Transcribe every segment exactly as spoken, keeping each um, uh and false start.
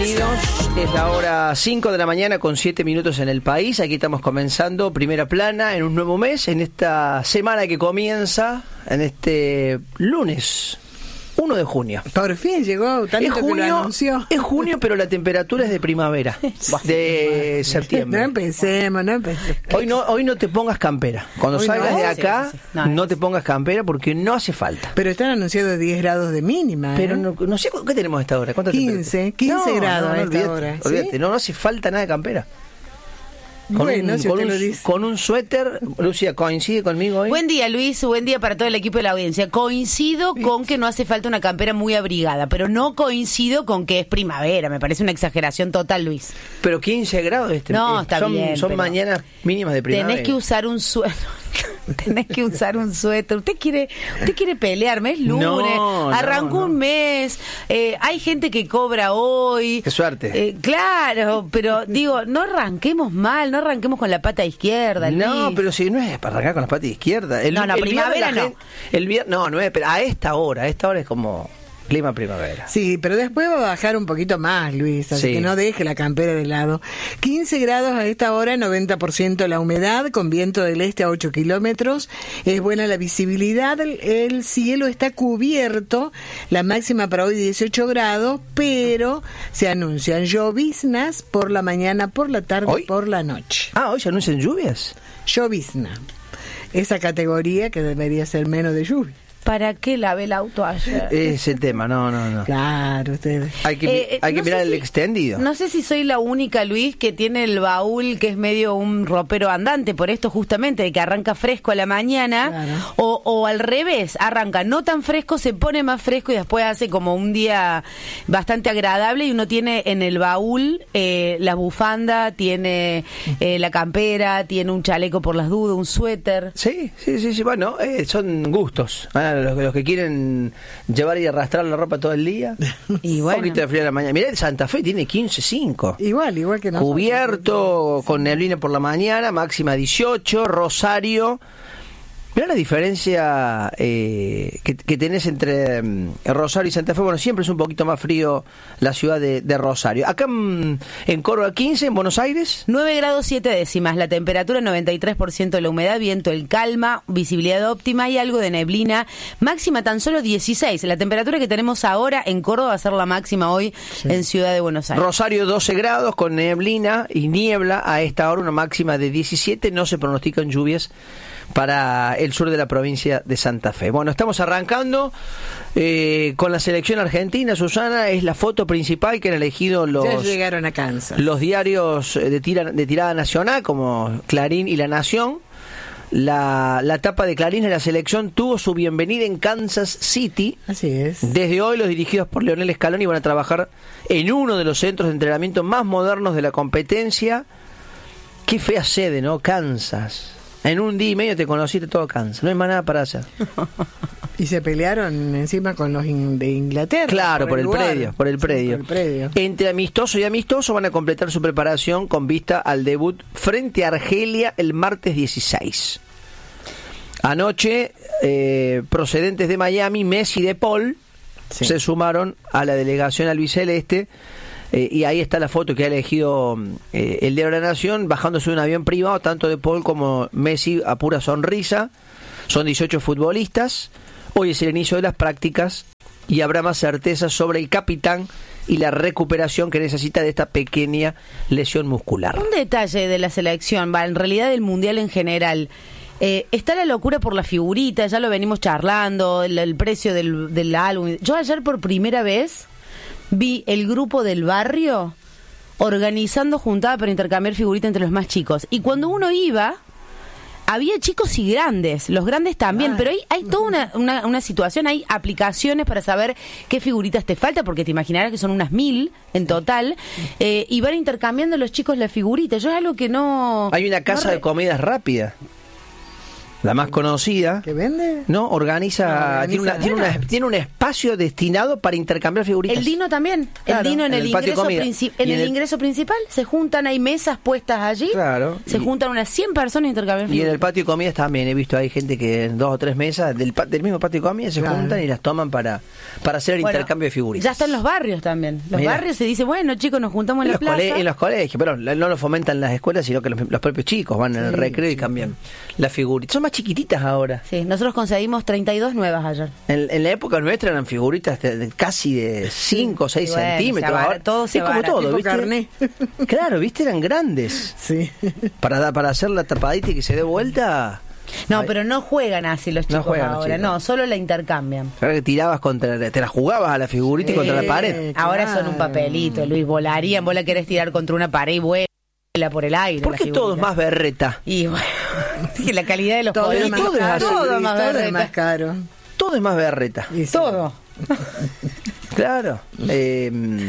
bienvenidos. Es la hora cinco de la mañana con siete minutos en el país. Aquí estamos comenzando Primera Plana en un nuevo mes, en esta semana que comienza, en este lunes uno de junio. Por fin llegó, tanto es junio, que lo anunció. Es junio, pero la temperatura es de primavera, de septiembre. No empecemos, no empecemos. Hoy no, hoy no te pongas campera. Cuando Hoy salgas no. de acá, Sí, sí, sí. No, no no, te pongas campera porque no hace falta. Pero están anunciados diez grados de mínima. Pero ¿eh? no, no sé, ¿qué tenemos a esta hora? ¿Cuánto quince, quince no, grados no, no, a esta olvídate, hora. olvídate, ¿Sí? no, no hace falta nada de campera. Con Bueno, un, si con usted un, lo dice. con un suéter, Lucia, ¿coincide conmigo hoy? Buen día, Luis. Buen día para todo el equipo de la audiencia. Coincido con que no hace falta una campera muy abrigada, pero no coincido con que es primavera. Me parece una exageración total, Luis. Pero quince grados este No, eh, está son, bien, son pero mañanas mínimas de primavera. Tenés que usar un suéter. Tenés que usar un suéter. Usted quiere, usted quiere pelearme, es lunes, No, arrancó no, no. un mes, eh, hay gente que cobra hoy. Qué suerte. Eh, claro, pero digo, no arranquemos mal, no arranquemos con la pata izquierda, Luis. No, pero si no es para arrancar con las patas izquierdas. El, No, no, el primavera viernes la no. gente- el viernes, no, no es, pero a esta hora, a esta hora es como clima primavera. Sí, pero después va a bajar un poquito más, Luis, así Sí. que no deje la campera de lado. quince grados a esta hora, noventa por ciento la humedad, con viento del este a ocho kilómetros. Es buena la visibilidad, el, el cielo está cubierto, la máxima para hoy dieciocho grados, pero se anuncian lloviznas por la mañana, por la tarde, ¿Hoy? por la noche. Ah, hoy se anuncian lluvias. Llovizna, esa categoría que debería ser menos de lluvia. ¿Para qué lavé el auto ayer? Es el tema, no, no, no. Claro, ustedes. Hay que, Eh, eh, hay que no mirar sé el si- extendido. No sé si soy la única, Luis, que tiene el baúl que es medio un ropero andante, por esto justamente, de que arranca fresco a la mañana, Claro. o, o al revés, arranca no tan fresco, se pone más fresco y después hace como un día bastante agradable y uno tiene en el baúl eh, la bufanda, tiene eh, la campera, tiene un chaleco por las dudas, un suéter. Sí, sí, sí, sí. Bueno, eh, son gustos. Ah, los, los que quieren llevar y arrastrar la ropa todo el día. Y Un bueno. poquito de frío a la mañana. Mirá, el Santa Fe tiene quince cinco. Igual, igual que nosotros. Cubierto, con neblina por la mañana, máxima dieciocho, Rosario. Mirá la diferencia eh, que, que tenés entre mm, Rosario y Santa Fe. Bueno, siempre es un poquito más frío la ciudad de, de Rosario. Acá mm, en Córdoba quince, en Buenos Aires. nueve grados siete décimas, la temperatura noventa y tres por ciento de la humedad, viento el calma, visibilidad óptima y algo de neblina, máxima tan solo dieciséis. La temperatura que tenemos ahora en Córdoba va a ser la máxima hoy en Ciudad de Buenos Aires. Rosario doce grados con neblina y niebla a esta hora, una máxima de diecisiete. No se pronostican lluvias para el sur de la provincia de Santa Fe. Bueno, estamos arrancando eh, con la selección argentina. Susana, es la foto principal que han elegido Ya los, llegaron a Kansas. los diarios de, tira, de tirada nacional como Clarín y La Nación. La, la tapa de Clarín de la selección tuvo su bienvenida en Kansas City. Así es. Desde hoy los dirigidos por Leonel Scaloni van a trabajar en uno de los centros de entrenamiento más modernos de la competencia. Qué fea sede, ¿no? Kansas. En un día y medio te conociste todo Kansas. No hay más nada para hacer. Y se pelearon encima con los in- de Inglaterra. Claro, por el lugar. predio, por el Sí, predio. por el predio. Entre amistoso y amistoso van a completar su preparación con vista al debut frente a Argelia el martes dieciséis. Anoche, eh, procedentes de Miami, Messi y De Paul Sí. se sumaron a la delegación albiceleste. Eh, y ahí está la foto que ha elegido eh, el diario de La Nación, bajándose de un avión privado, tanto De Paul como Messi a pura sonrisa. Son dieciocho futbolistas. Hoy es el inicio de las prácticas y habrá más certeza sobre el capitán y la recuperación que necesita de esta pequeña lesión muscular. Un detalle de la selección, va, en realidad del mundial en general. Eh, está la locura por la figurita, ya lo venimos charlando, el, el precio del, del álbum. Yo ayer por primera vez vi el grupo del barrio organizando juntada para intercambiar figuritas entre los más chicos. Y cuando uno iba, había chicos y grandes, los grandes también, Ah. pero hay, hay toda una, una, una situación, hay aplicaciones para saber qué figuritas te falta, porque te imaginarás que son unas mil en total, eh, y van intercambiando los chicos las figuritas. Yo es algo que no... Hay una casa no re- de comidas rápidas. la más conocida. ¿Que vende? No, organiza, No, organiza tiene, una, tiene, una- tiene un espacio destinado para intercambiar figuritas. El Dino también. Claro, el Dino en, en el, el patio ingreso comida. princi- Y en en el el- ingreso principal se juntan, hay mesas puestas allí. Claro. Se Y- juntan unas cien personas a intercambiar Y en el figuritas. patio de comidas también he visto, hay gente que en dos o tres mesas del, pa- del mismo patio de comidas se Claro. juntan y las toman para, para hacer el Bueno, intercambio de figuritas. Ya están los barrios también. Los Mirá. barrios se dice, bueno, chicos, nos juntamos en, En la los, plaza. cole- en los colegios, pero no lo fomentan las escuelas, sino que los, los propios chicos van en el Sí, recreo y sí. cambian las figuritas. Son más chiquititas ahora. Sí, nosotros conseguimos treinta y dos nuevas ayer. En, en la época nuestra eran figuritas de, de casi de cinco o seis Y bueno, centímetros. se abara- Ahora, todo se es como abara, todo, tipo ¿viste? carné. Claro, ¿viste? Eran grandes. Sí. Para, para hacer la tapadita y que se dé vuelta. No, Ay. pero no juegan así los No chicos juegan los ahora. chicos. No, solo la intercambian. Claro que tirabas contra la- te la jugabas a la figurita y contra la Eh, pared. Ahora son un claro. papelito, Luis. Volarían, vos la querés tirar contra una pared y vuela por el aire. ¿Por la qué todo es figurita. más berreta? Y bueno, que la calidad de los Todo es pollitos. más todo es caro. así, todo Luis, más todo es berreta. más caro. Todo es más berreta. Y sí. Todo. Claro. Eh,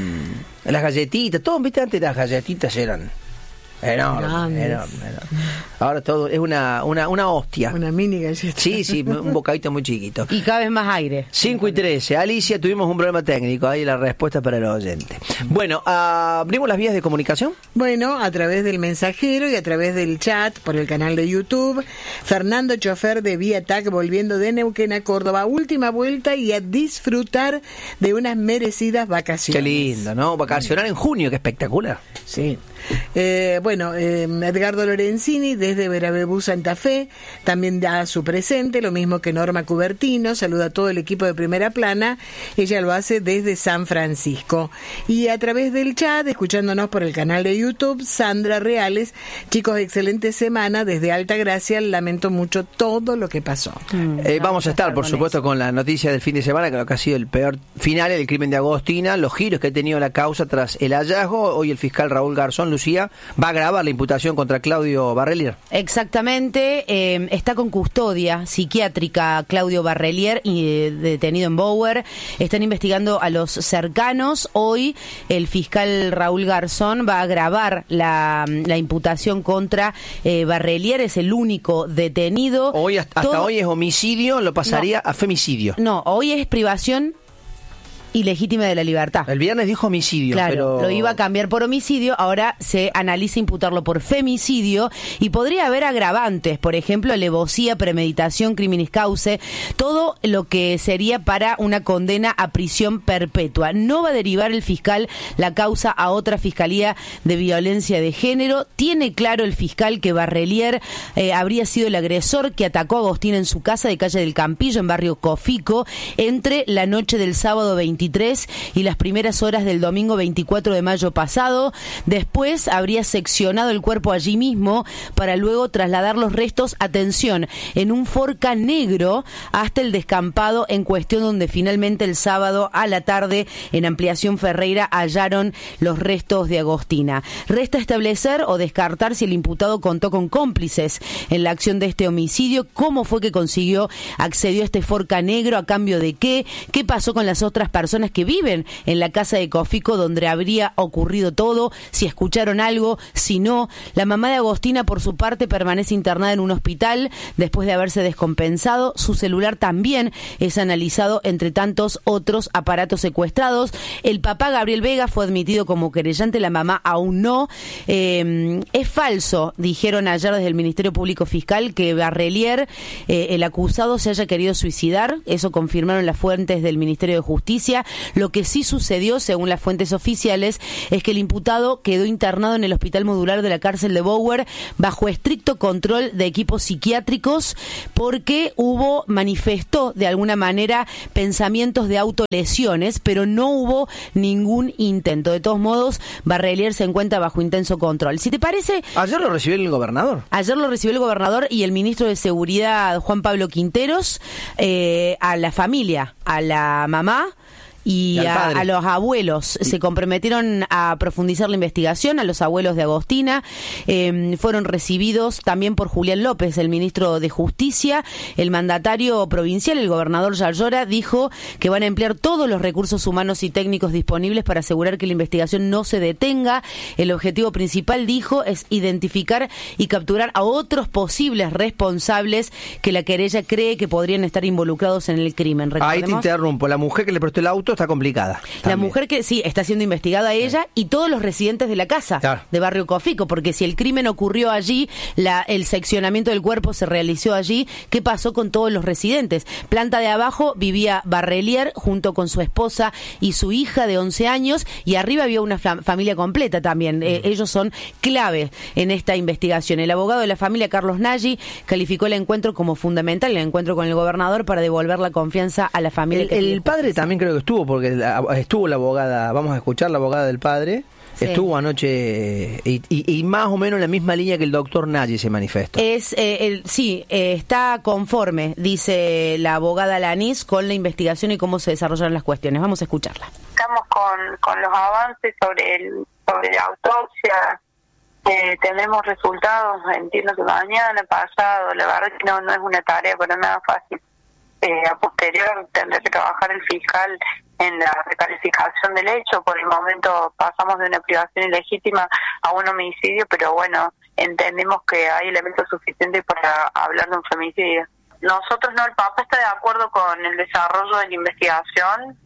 mm, las galletitas, todo, viste, antes las galletitas eran enormes, Grandes. enormes, enormes. Ahora todo es una, una, una hostia. Una mini galleta. Sí, sí, un bocadito muy chiquito. Y cada vez más aire. cinco y trece. Alicia, tuvimos un problema técnico. Ahí la respuesta para el oyente. Bueno, abrimos las vías de comunicación. Bueno, a través del mensajero y a través del chat por el canal de YouTube. Fernando, chofer de Viatac, volviendo de Neuquén a Córdoba. Última vuelta y a disfrutar de unas merecidas vacaciones. Qué lindo, ¿no? Vacacionar en junio, qué espectacular. Sí. Eh, bueno, eh, Edgardo Lorenzini desde Verabebú, Santa Fe, también da su presente, lo mismo que Norma Cubertino, saluda a todo el equipo de Primera Plana, ella lo hace desde San Francisco. Y a través del chat, escuchándonos por el canal de YouTube, Sandra Reales, chicos, excelente semana, desde Altagracia, lamento mucho todo lo que pasó. Mm, Eh, vamos a estar, por con supuesto, eso. con la noticia del fin de semana, que lo que ha sido el peor final, el crimen de Agostina, los giros que ha tenido la causa tras el hallazgo. Hoy el fiscal Raúl Garzón, Lucía, va a grabar la imputación contra Claudio Barrelier. Exactamente, eh, está con custodia psiquiátrica Claudio Barrelier, y, eh, detenido en Bower. Están investigando a los cercanos. Hoy el fiscal Raúl Garzón va a grabar la, la imputación contra eh, Barrelier, es el único detenido. Hoy hasta, hasta Todo- hoy es homicidio, lo pasaría a femicidio. No, hoy es privación ilegítima de la libertad. El viernes dijo homicidio, Claro, pero... lo iba a cambiar por homicidio, ahora se analiza imputarlo por femicidio y podría haber agravantes, por ejemplo, alevosía, premeditación, criminis causa, todo lo que sería para una condena a prisión perpetua. No va a derivar el fiscal la causa a otra fiscalía de violencia de género. Tiene claro el fiscal que Barrelier eh, habría sido el agresor que atacó a Agostina en su casa de calle del Campillo, en barrio Cofico, entre la noche del sábado veintitrés y las primeras horas del domingo veinticuatro de mayo pasado. Después habría seccionado el cuerpo allí mismo para luego trasladar los restos, atención, en un Forca negro hasta el descampado en cuestión, donde finalmente el sábado a la tarde en Ampliación Ferreira hallaron los restos de Agostina. Resta establecer o descartar si el imputado contó con cómplices en la acción de este homicidio, cómo fue que consiguió, accedió a este Forca negro, a cambio de qué, qué pasó con las otras personas que viven en la casa de Cofico donde habría ocurrido todo, si escucharon algo, si no. La mamá de Agostina, por su parte, permanece internada en un hospital después de haberse descompensado. Su celular también es analizado entre tantos otros aparatos secuestrados. El papá, Gabriel Vega, fue admitido como querellante, la mamá aún no. Eh, es falso, dijeron ayer desde el Ministerio Público Fiscal, que Barrelier, eh, el acusado, se haya querido suicidar. Eso confirmaron las fuentes del Ministerio de Justicia. Lo que sí sucedió, según las fuentes oficiales, es que el imputado quedó internado en el hospital modular de la cárcel de Bower bajo estricto control de equipos psiquiátricos, porque hubo, manifestó de alguna manera pensamientos de autolesiones, pero no hubo ningún intento. De todos modos, Barrelier se encuentra bajo intenso control. Si te parece, Ayer lo recibió el gobernador. ayer lo recibió el gobernador y el ministro de Seguridad, Juan Pablo Quinteros, eh, a la familia, a la mamá y a, a los abuelos. Se comprometieron a profundizar la investigación, a los abuelos de Agostina. Eh, fueron recibidos también por Julián López, el ministro de Justicia. El mandatario provincial, el gobernador Yayora, dijo que van a emplear todos los recursos humanos y técnicos disponibles para asegurar que la investigación no se detenga. El objetivo principal, dijo, es identificar y capturar a otros posibles responsables que la querella cree que podrían estar involucrados en el crimen. Ahí te interrumpo. La mujer que le prestó el auto está complicada. La también. mujer que sí está siendo investigada ella sí. y todos los residentes de la casa claro. de Barrio Cofico, porque si el crimen ocurrió allí, la, el seccionamiento del cuerpo se realizó allí, ¿qué pasó con todos los residentes? Planta de abajo vivía Barrelier junto con su esposa y su hija de once años, y arriba había una familia completa también. Mm. Eh, ellos son clave en esta investigación. El abogado de la familia, Carlos Nagy, calificó el encuentro como fundamental, el encuentro con el gobernador, para devolver la confianza a la familia. El, que el padre también creo que estuvo, porque la, estuvo la abogada, vamos a escuchar la abogada del padre, sí. estuvo anoche y, y, y más o menos en la misma línea que el doctor Nagy se manifestó. Es, eh, el, sí, eh, está conforme, dice la abogada Lanís, con la investigación y cómo se desarrollan las cuestiones. Vamos a escucharla. Estamos con, con los avances sobre, el, sobre la autopsia. Eh, tendremos resultados, entiendo que mañana, pasado. La verdad que no, no es una tarea para nada fácil. Eh, a posterior tendrá que trabajar el fiscal en la recalificación del hecho. Por el momento pasamos de una privación ilegítima a un homicidio, pero bueno, entendemos que hay elementos suficientes para hablar de un femicidio. Nosotros no, el papá está de acuerdo con el desarrollo de la investigación.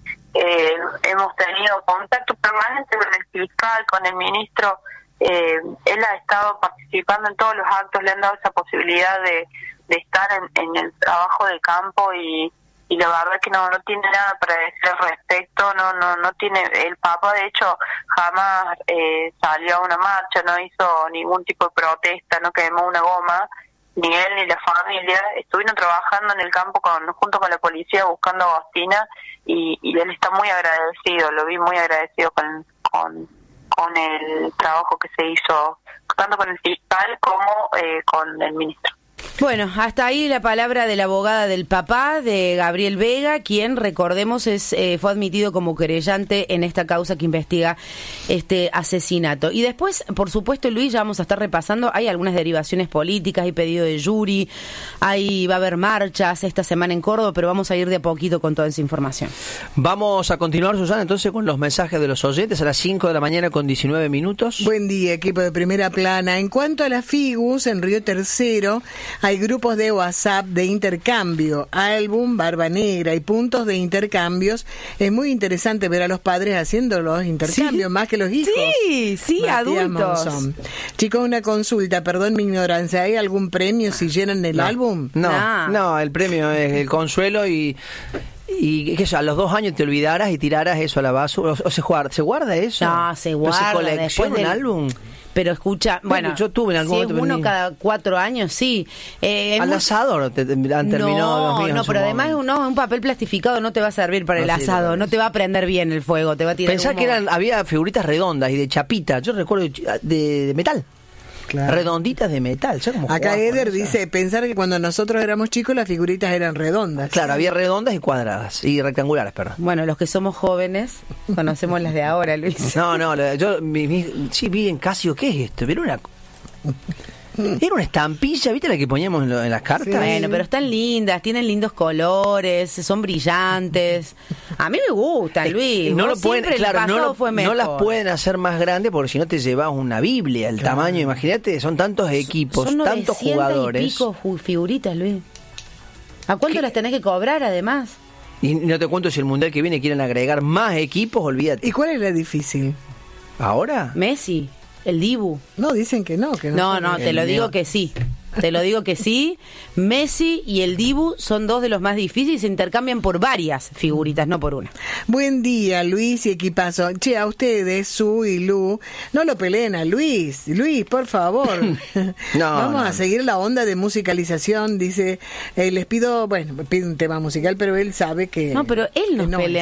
Eh, hemos tenido contacto permanente con el fiscal, con el ministro. Eh, él ha estado participando en todos los actos, le han dado esa posibilidad de, de estar en, en el trabajo de campo y, y la verdad que no no tiene nada para decir al respecto. No no no tiene, el Papa de hecho jamás eh, salió a una marcha, no hizo ningún tipo de protesta, no quemó una goma, ni él ni la familia. Estuvieron trabajando en el campo con junto con la policía buscando a Agostina y, y él está muy agradecido, lo vi muy agradecido con con con el trabajo que se hizo tanto con el fiscal como eh, con el ministro. Bueno, hasta ahí la palabra de la abogada del papá, de Gabriel Vega, quien, recordemos, es eh, fue admitido como querellante en esta causa que investiga este asesinato. Y después, por supuesto, Luis, ya vamos a estar repasando, hay algunas derivaciones políticas, hay pedido de jury, hay, va a haber marchas esta semana en Córdoba, pero vamos a ir de a poquito con toda esa información. Vamos a continuar, Susana, entonces con los mensajes de los oyentes a las cinco de la mañana con diecinueve minutos. Buen día, equipo de Primera Plana. En cuanto a las Figus, en Río Tercero, hay grupos de WhatsApp de intercambio, álbum, barba negra y puntos de intercambios. Es muy interesante ver a los padres haciendo los intercambios, ¿sí? Más que los hijos. Sí, sí, Matías adultos. Monzón. Chicos, una consulta, perdón mi ignorancia, ¿hay algún premio si llenan el no, álbum? No, no, no, el premio es el consuelo y... Y que a los dos años te olvidaras y tiraras eso a la basura. ¿O, o se, guarda, se guarda eso? No, se guarda. ¿Se colecciona un álbum? Pero escucha, bueno, bueno yo tuve en algún si momento es uno venía. Cada cuatro años, sí. Eh, Al muy... asado te, te, han terminado no, los míos. No, pero además un, no, un papel plastificado no te va a servir para no, el sí, asado, no, no te va a prender bien el fuego, te va a tirar. Pensá humo. que eran, había figuritas redondas y de chapita, yo recuerdo de, de, de metal. Claro. Redonditas de metal. Acá Eder dice, pensar que cuando nosotros éramos chicos las figuritas eran redondas. Claro, había redondas y cuadradas, y rectangulares, perdón. Bueno, los que somos jóvenes conocemos las de ahora, Luis. No, no, yo mi, mi, sí vi en Casio, ¿qué es esto? Era una... Era una estampilla, ¿viste la que poníamos en, lo, en las cartas? Sí. Bueno, pero están lindas, tienen lindos colores, son brillantes. A mí me gustan, Luis. No lo pueden, claro, no, lo, fue no las pueden hacer más grandes porque si no te llevas una Biblia, el claro. tamaño, imagínate, son tantos equipos, son tantos jugadores. Y pico figuritas, Luis. ¿A cuánto ¿Qué? Las tenés que cobrar además? Y no te cuento si el mundial que viene quieren agregar más equipos, olvídate. ¿Y cuál es la difícil? ¿Ahora? Messi. El Dibu. No, dicen que no. Que no, no, no te lo digo que sí. Te lo digo que sí. Messi y el Dibu son dos de los más difíciles y se intercambian por varias figuritas, no por una. Buen día, Luis y equipazo. Che, a ustedes, Su y Lu, no lo peleen a Luis. Luis, por favor. no, Vamos no. a seguir la onda de musicalización. Dice, eh, les pido, bueno, pido un tema musical, pero él sabe que... No, pero él nos no pelea.